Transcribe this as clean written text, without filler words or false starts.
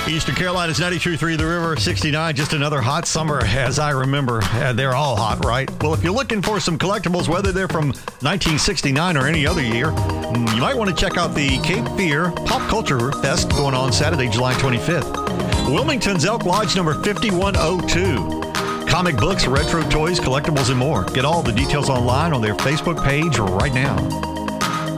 Eastern Carolina's 92.3 The River, 69. Just another hot summer, as I remember. They're all hot, right? Well, if you're looking for some collectibles, whether they're from 1969 or any other year, you might want to check out the Cape Fear Pop Culture Fest going on Saturday, July 25th. Wilmington's Elk Lodge number 5102. Comic books, retro toys, collectibles, and more. Get all the details online on their Facebook page right now.